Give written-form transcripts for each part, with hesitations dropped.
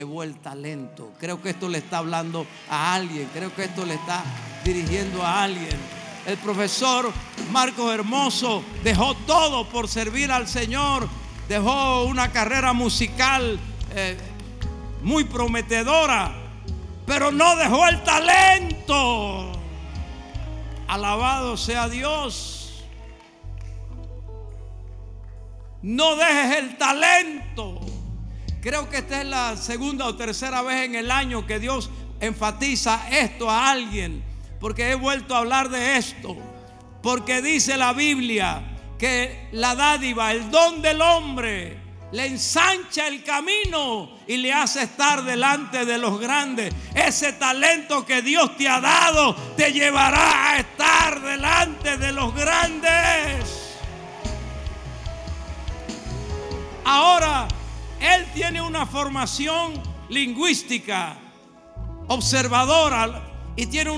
llevó el talento. Creo que esto le está hablando a alguien. Creo que esto le está dirigiendo a alguien. El profesor Marcos Hermoso dejó todo por servir al Señor. Dejó una carrera musical muy prometedora, pero no dejó el talento. Alabado sea Dios. No dejes el talento. Creo que esta es la segunda o tercera vez en el año que Dios enfatiza esto a alguien, porque he vuelto a hablar de esto. Porque dice la Biblia que la dádiva, el don del hombre, le ensancha el camino y le hace estar delante de los grandes. Ese talento que Dios te ha dado te llevará a estar delante de los grandes. Ahora, él tiene una formación lingüística, observadora, y tiene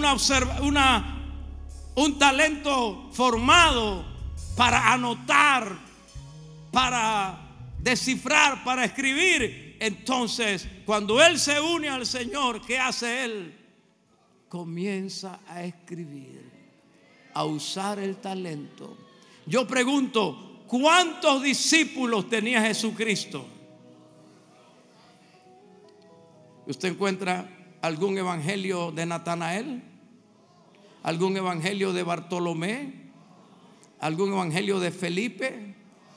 un talento formado para anotar, para descifrar, para escribir. Entonces, cuando él se une al Señor, ¿qué hace él? Comienza a escribir, a usar el talento. Yo pregunto, ¿cuántos discípulos tenía Jesucristo? ¿Usted encuentra algún evangelio de Natanael? ¿Algún evangelio de Bartolomé? ¿Algún evangelio de Felipe?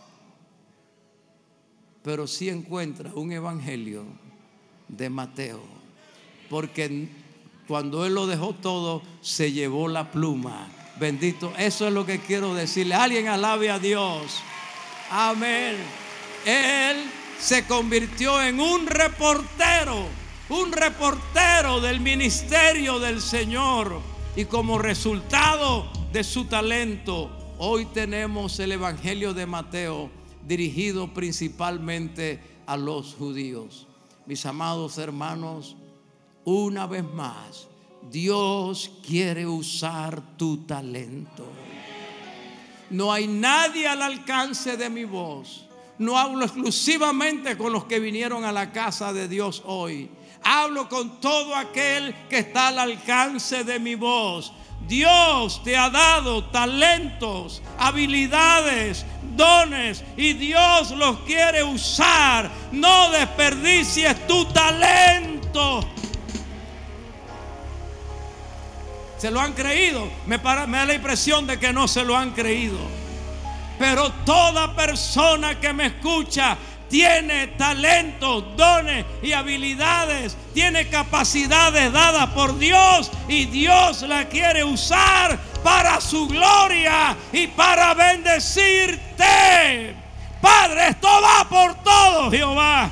Pero sí encuentra un evangelio de Mateo, porque cuando él lo dejó todo, se llevó la pluma. Bendito, eso es lo que quiero decirle. Alguien alabe a Dios. Amén. Él se convirtió en un reportero del ministerio del Señor, y como resultado de su talento, hoy tenemos el evangelio de Mateo, dirigido principalmente a los judíos. Mis amados hermanos, una vez más, Dios quiere usar tu talento. No hay nadie al alcance de mi voz. No hablo exclusivamente con los que vinieron a la casa de Dios hoy. Hablo con todo aquel que está al alcance de mi voz. Dios te ha dado talentos, habilidades, dones, y Dios los quiere usar. No desperdicies tu talento. ¿Se lo han creído? Me da la impresión de que no se lo han creído. Pero toda persona que me escucha tiene talentos, dones y habilidades, tiene capacidades dadas por Dios, y Dios la quiere usar para su gloria y para bendecirte. Padre, esto va por todo, Jehová.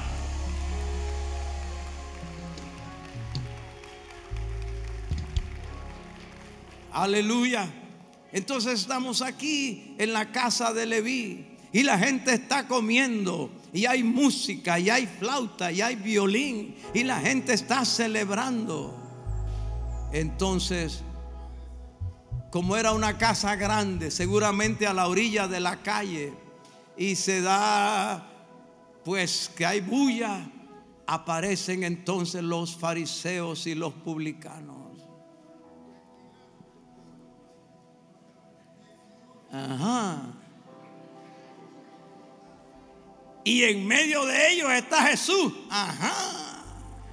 Aleluya. Entonces estamos aquí en la casa de Leví y la gente está comiendo, y hay música, y hay flauta, y hay violín, y la gente está celebrando. Entonces, como era una casa grande, seguramente a la orilla de la calle, y se da pues que hay bulla, aparecen entonces los fariseos y los publicanos. Ajá. Y en medio de ellos está Jesús. Ajá.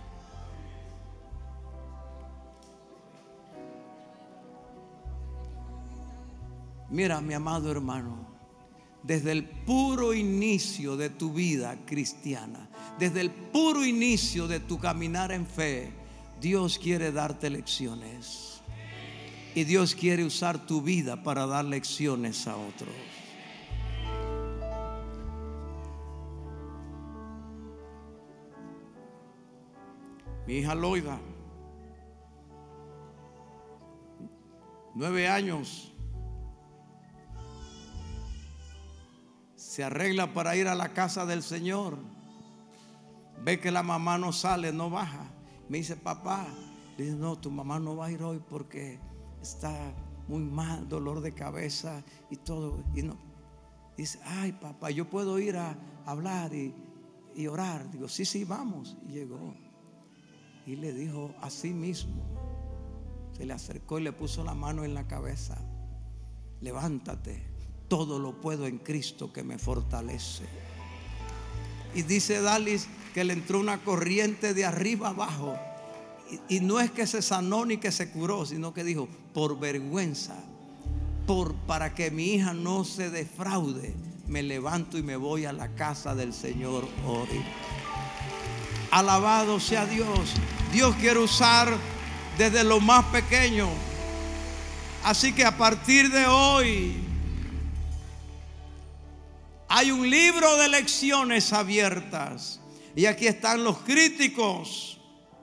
Mira, mi amado hermano, desde el puro inicio de tu vida cristiana, desde el puro inicio de tu caminar en fe, Dios quiere darte lecciones. Y Dios quiere usar tu vida para dar lecciones a otros. Mi hija Loida, 9 años, se arregla para ir a la casa del Señor. Ve que la mamá no sale, no baja. Me dice, papá, le dice, no, tu mamá no va a ir hoy porque está muy mal, dolor de cabeza y todo. Y no, dice, ay papá, yo puedo ir a hablar y orar. Digo, sí, vamos. Y llegó. Y le dijo así mismo. Se le acercó y le puso la mano en la cabeza. Levántate, todo lo puedo en Cristo que me fortalece. Y dice Dalis que le entró una corriente de arriba abajo. Y no es que se sanó ni que se curó, sino que dijo: por vergüenza, para que mi hija no se defraude, me levanto y me voy a la casa del Señor hoy. Alabado sea Dios. Dios quiere usar desde lo más pequeño. Así que a partir de hoy hay un libro de lecciones abiertas. Y aquí están los críticos.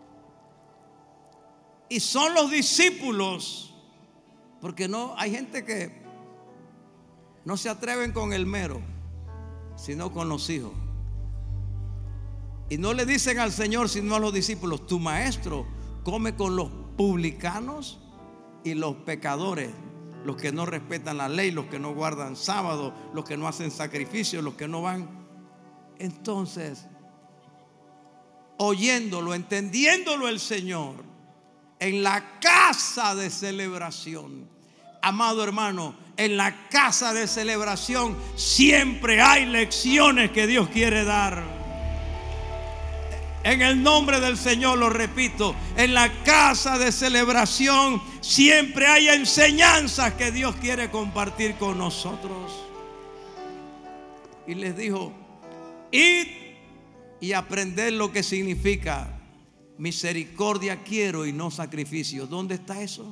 Y son los discípulos. Porque no hay gente que no se atreven con el mero, sino con los hijos. Y no le dicen al Señor, sino a los discípulos: tu maestro come con los publicanos y los pecadores, los que no respetan la ley, los que no guardan sábado, los que no hacen sacrificios, los que no van. Entonces, oyéndolo, entendiéndolo el Señor, en la casa de celebración, amado hermano, en la casa de celebración siempre hay lecciones que Dios quiere dar. En el nombre del Señor lo repito: en la casa de celebración siempre hay enseñanzas que Dios quiere compartir con nosotros. Y les dijo: id y aprended lo que significa misericordia quiero y no sacrificio. ¿Dónde está eso?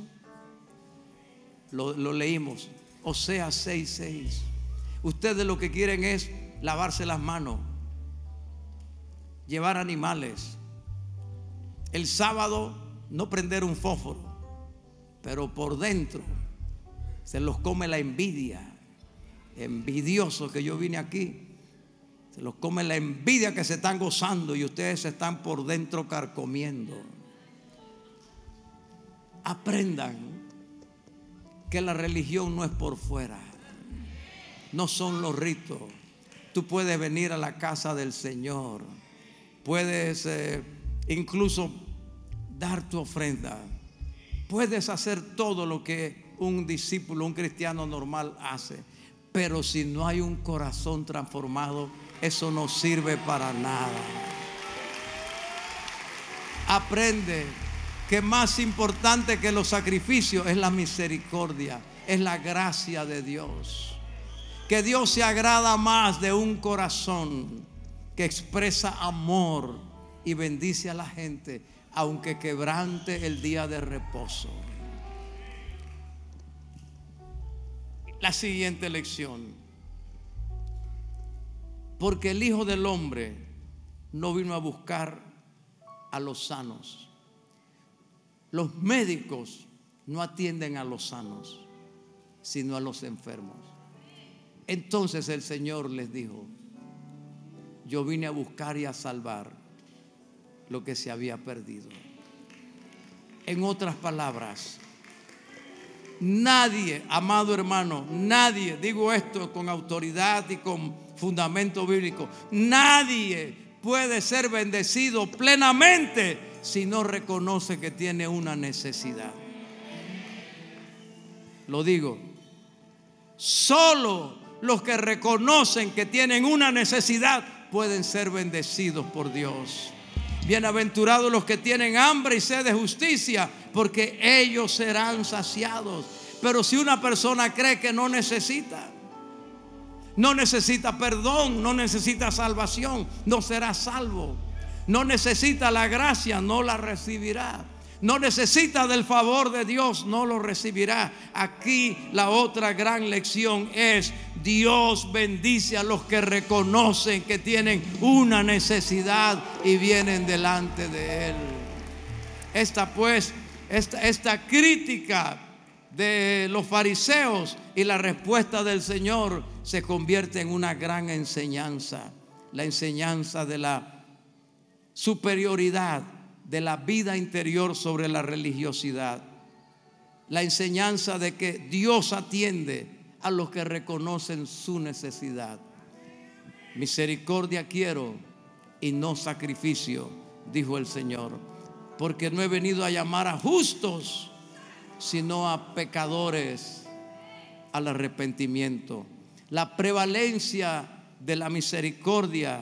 Lo leímos, Oseas 6:6. Ustedes lo que quieren es lavarse las manos, llevar animales, el sábado no prender un fósforo, pero por dentro se los come la envidia. Envidiosos que yo vine aquí, se los come la envidia que se están gozando y ustedes se están por dentro carcomiendo. Aprendan que la religión no es por fuera, no son los ritos. Tú puedes venir a la casa del Señor, puedes incluso dar tu ofrenda, puedes hacer todo lo que un discípulo, un cristiano normal hace, pero si no hay un corazón transformado, eso no sirve para nada. Aprende que más importante que los sacrificios es la misericordia, es la gracia de Dios. Que Dios se agrada más de un corazón que expresa amor y bendice a la gente, aunque quebrante el día de reposo. La siguiente lección: porque el Hijo del Hombre no vino a buscar a los sanos. Los médicos no atienden a los sanos, sino a los enfermos. Entonces el Señor les dijo: yo vine a buscar y a salvar lo que se había perdido. En otras palabras, nadie, amado hermano, nadie, digo esto con autoridad y con fundamento bíblico, nadie puede ser bendecido plenamente si no reconoce que tiene una necesidad. Lo digo, solo los que reconocen que tienen una necesidad pueden ser bendecidos por Dios. Bienaventurados los que tienen hambre y sed de justicia, porque ellos serán saciados. Pero si una persona cree que no necesita perdón, no necesita salvación, no será salvo. No necesita la gracia, no la recibirá. No necesita del favor de Dios, no lo recibirá. Aquí la otra gran lección es: Dios bendice a los que reconocen que tienen una necesidad y vienen delante de Él. Esta crítica de los fariseos y la respuesta del Señor se convierte en una gran enseñanza. La enseñanza de la superioridad de la vida interior sobre la religiosidad. La enseñanza de que Dios atiende a los que reconocen su necesidad. Misericordia quiero y no sacrificio, dijo el Señor. porque no he venido a llamar a justos, sino a pecadores al arrepentimiento. La prevalencia de la misericordia